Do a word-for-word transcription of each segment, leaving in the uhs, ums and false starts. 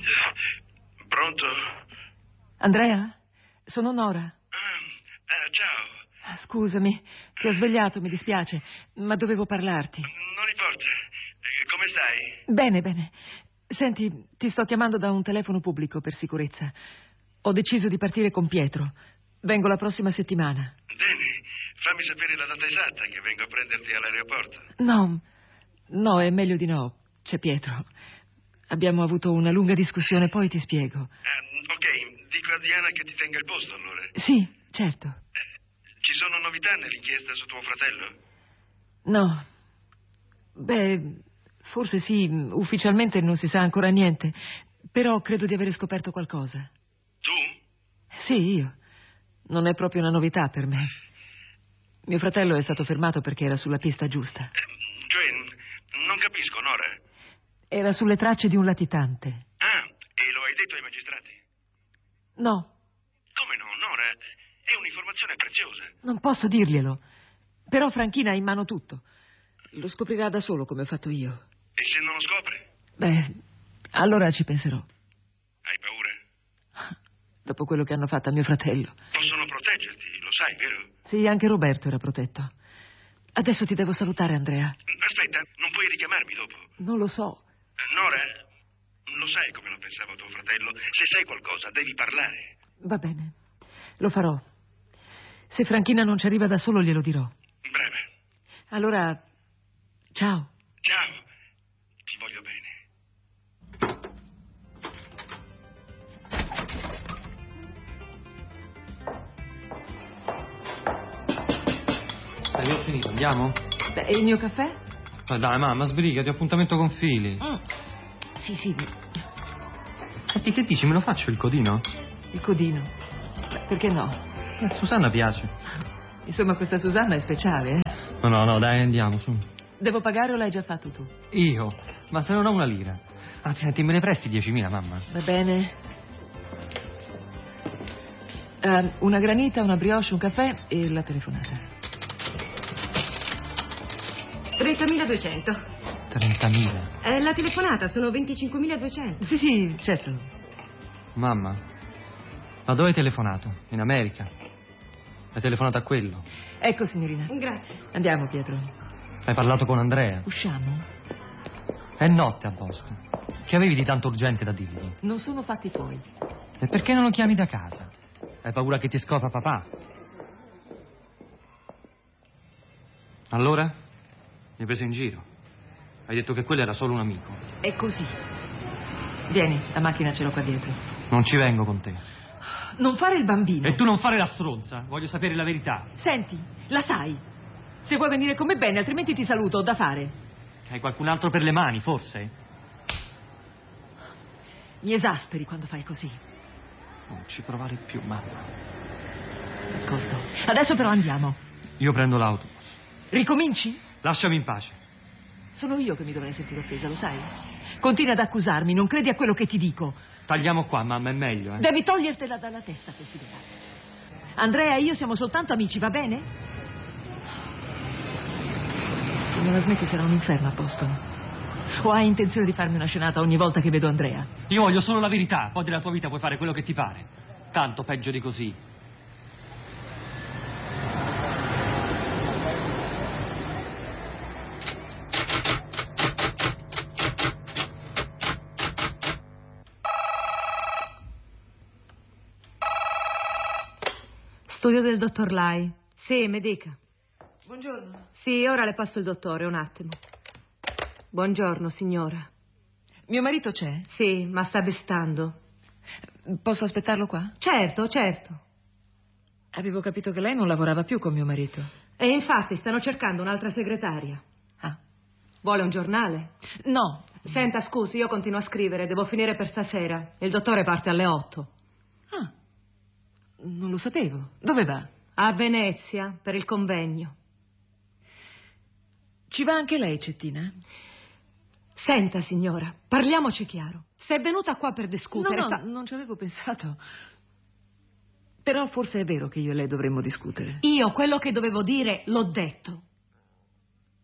Pronto? Andrea? Sono Nora. Ah, eh, ciao. Scusami, ti ho svegliato, mi dispiace, ma dovevo parlarti. Non importa. Eh, come stai? Bene, bene. Senti, ti sto chiamando da un telefono pubblico per sicurezza. Ho deciso di partire con Pietro. Vengo la prossima settimana. Bene, fammi sapere la data esatta che vengo a prenderti all'aeroporto. No, no, è meglio di no. C'è Pietro. Abbiamo avuto una lunga discussione, poi ti spiego. Ah, ok, dico a Diana che ti tenga il posto allora. Sì, certo. Eh, ci sono novità nell'inchiesta su tuo fratello? No. Beh, forse sì, ufficialmente non si sa ancora niente, però credo di avere scoperto qualcosa. Tu? Sì, io. Non è proprio una novità per me. Mio fratello è stato fermato perché era sulla pista giusta. Eh, cioè, non capisco, Nora. Era sulle tracce di un latitante. Ah, e lo hai detto ai magistrati? No, Come no, Nora? È un'informazione preziosa. non posso dirglielo. Però Franchina ha in mano tutto. Lo scoprirà da solo come ho fatto io. E se non lo scopre? Beh, allora ci penserò. Hai paura? Dopo quello che hanno fatto a mio fratello. Possono proteggerti, lo sai, vero? Sì, anche Roberto era protetto. Adesso ti devo salutare, Andrea. Aspetta, non puoi richiamarmi dopo. Non lo so. Nora, lo sai come lo pensava tuo fratello? Se sai qualcosa, devi parlare. Va bene, lo farò. Se Franchina non ci arriva da solo, glielo dirò. Brava. Allora, ciao. Ciao, ti voglio bene. Dai, io ho finito, andiamo? Beh, e il mio caffè? Ma dai, mamma, sbrigati, ho appuntamento con Fili. Mm. Sì, sì, Senti, che dici, me lo faccio il codino? il codino. Beh, perché no? Eh, Susanna piace. Insomma, questa Susanna è speciale, eh? No, no, no, dai, andiamo, su. Devo pagare o l'hai già fatto tu? Io? Ma se non ho una lira. Anzi, senti, me ne presti diecimila, mamma? Va bene. Eh, una granita, una brioche, un caffè e la telefonata. trentamiladuecento. trentamila. Eh, la telefonata sono venticinquemiladuecento. Sì, sì, certo. Mamma, ma dove hai telefonato? In America? Hai telefonato a quello? Ecco, signorina. Grazie. Andiamo, Pietro. Hai parlato con Andrea? Usciamo? È notte a Boston. Che avevi di tanto urgente da dirgli? Non sono fatti tuoi. E perché non lo chiami da casa? Hai paura che ti scopra papà? Allora? Mi hai preso in giro. Hai detto che quello era solo un amico. È così. Vieni, la macchina ce l'ho qua dietro. Non ci vengo con te. Non fare il bambino. E tu non fare la stronza. Voglio sapere la verità. Senti, la sai. Se vuoi venire con me bene, altrimenti ti saluto, ho da fare. Hai qualcun altro per le mani, forse? Mi esasperi quando fai così. Non ci provare più, mamma. D'accordo. Adesso però andiamo. Io prendo l'autobus. Ricominci? Lasciami in pace. Sono io che mi dovrei sentire offesa, lo sai? Continui ad accusarmi, non credi a quello che ti dico. Tagliamo qua, mamma, è meglio, eh? Devi togliertela dalla testa quest'idea. Andrea e io siamo soltanto amici, va bene? Se non la smetti sarà un inferno a Boston. O hai intenzione di farmi una scenata ogni volta che vedo Andrea? Io voglio solo la verità, poi della tua vita puoi fare quello che ti pare. Tanto peggio di così. Studio del dottor Lai. Sì, mi dica. Buongiorno. Sì, ora le passo il dottore, un attimo. Buongiorno, signora. Mio marito c'è? Sì, ma sta bestando. Posso aspettarlo qua? Certo, certo. Avevo capito che lei non lavorava più con mio marito. E infatti stanno cercando un'altra segretaria. Ah. Vuole un giornale? No. Senta, scusi, io continuo a scrivere, devo finire per stasera. Il dottore parte alle otto. Ah. Non lo sapevo. Dove va? A Venezia, per il convegno. Ci va anche lei, Cettina? Senta, signora, parliamoci chiaro. Se è venuta qua per discutere... No, no, sta... non ci avevo pensato. Però forse è vero che io e lei dovremmo discutere. Io quello che dovevo dire l'ho detto.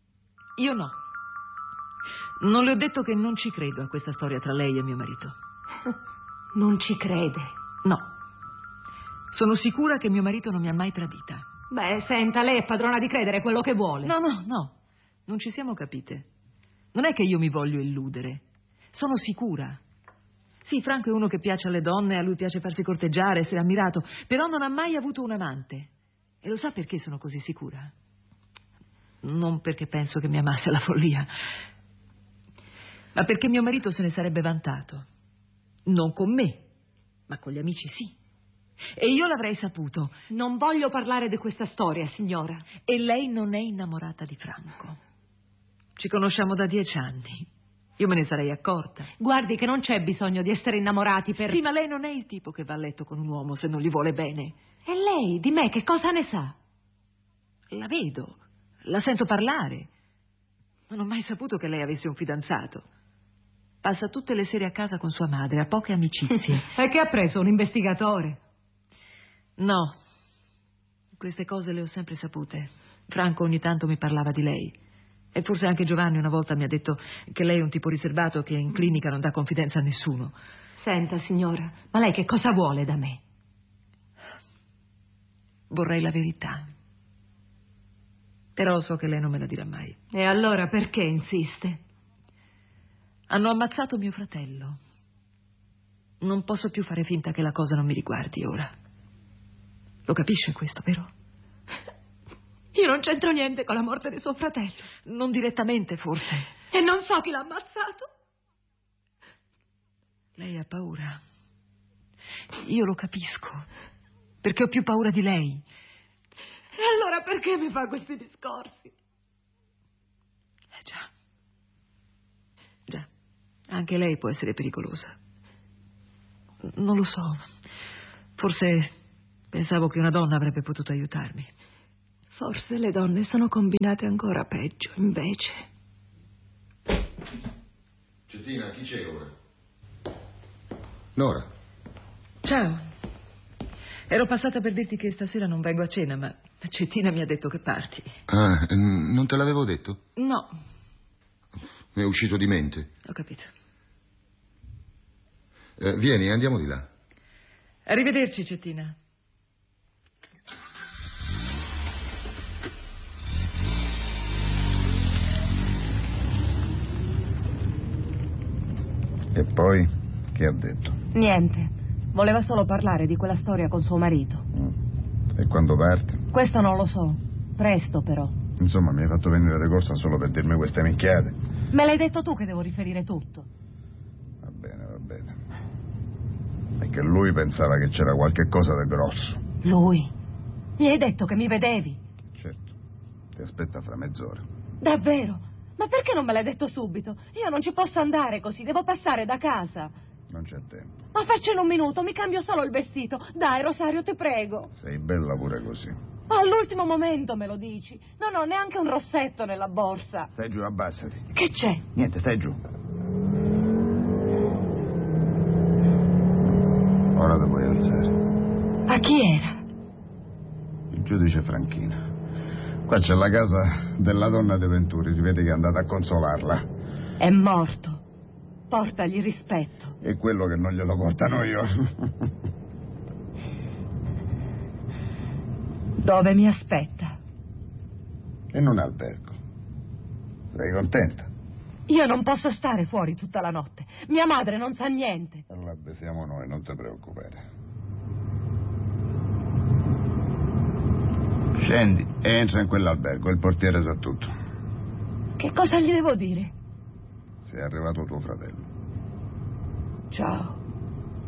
Io no. Non le ho detto che non ci credo a questa storia tra lei e mio marito. Non ci crede. No. Sono sicura che mio marito non mi ha mai tradita. Beh, senta, lei è padrona di credere quello che vuole. No, no, no. Non ci siamo capite. Non è che io mi voglio illudere. Sono sicura. Sì, Franco è uno che piace alle donne, a lui piace farsi corteggiare, essere ammirato, però non ha mai avuto un amante. E lo sa perché sono così sicura? Non perché penso che mi amasse alla follia, ma perché mio marito se ne sarebbe vantato. Non con me, ma con gli amici sì. E io l'avrei saputo. Non voglio parlare di questa storia, signora. E lei non è innamorata di Franco. Ci conosciamo da dieci anni. Io me ne sarei accorta. Guardi che non c'è bisogno di essere innamorati per... Sì, ma lei non è il tipo che va a letto con un uomo se non gli vuole bene. E lei, di me, che cosa ne sa? La vedo, la sento parlare. Non ho mai saputo che lei avesse un fidanzato. Passa tutte le sere a casa con sua madre, ha poche amicizie. E che ha preso, un investigatore? No, queste cose le ho sempre sapute. Franco ogni tanto mi parlava di lei. E forse anche Giovanni una volta mi ha detto che lei è un tipo riservato che in clinica non dà confidenza a nessuno. Senta, signora, ma lei che cosa vuole da me? Vorrei la verità. Però so che lei non me la dirà mai. E allora perché insiste? Hanno ammazzato mio fratello. Non posso più fare finta che la cosa non mi riguardi ora. Lo capisce questo, vero? Io non c'entro niente con la morte di suo fratello. Non direttamente, forse. E non so chi l'ha ammazzato. Lei ha paura. Io lo capisco. Perché ho più paura di lei. E allora perché mi fa questi discorsi? Eh già. Già. Anche lei può essere pericolosa. Non lo so. Forse pensavo che una donna avrebbe potuto aiutarmi. Forse le donne sono combinate ancora peggio, invece. Cettina, chi c'è ora? Nora. Ciao. Ero passata per dirti che stasera non vengo a cena, ma Cettina mi ha detto che parti. Ah, non te l'avevo detto? No. Mi è uscito di mente. Ho capito. Eh, vieni, andiamo di là. Arrivederci, Cettina. E poi? Che ha detto? Niente. Voleva solo parlare di quella storia con suo marito. Mm. E quando parte? Questo non lo so. Presto, però. Insomma, mi hai fatto venire di corsa solo per dirmi queste minchiate. Me l'hai detto tu che devo riferire tutto. Va bene, va bene. È che lui pensava che c'era qualche cosa di grosso. Lui? Gli hai detto che mi vedevi? Certo. Ti aspetta fra mezz'ora. Davvero? Ma perché non me l'hai detto subito? Io non ci posso andare così, devo passare da casa. Non c'è tempo. Ma faccio in un minuto, mi cambio solo il vestito. Dai, Rosario, ti prego. Sei bella pure così. Ma all'ultimo momento me lo dici. Non ho neanche un rossetto nella borsa. Stai giù, abbassati. Che c'è? Niente, stai giù. Ora ti puoi alzare. A chi era? Il giudice Franchina. Qua c'è la casa della donna De Venturi, si vede che è andata a consolarla. È morto. Portagli rispetto. È quello che non glielo portano io. Dove mi aspetta? In un albergo. Sei contenta? Io non posso stare fuori tutta la notte. Mia madre non sa niente. Allora siamo noi, non ti preoccupare. Scendi e entra in quell'albergo, il portiere sa tutto. Che cosa gli devo dire? Sei arrivato tuo fratello. Ciao.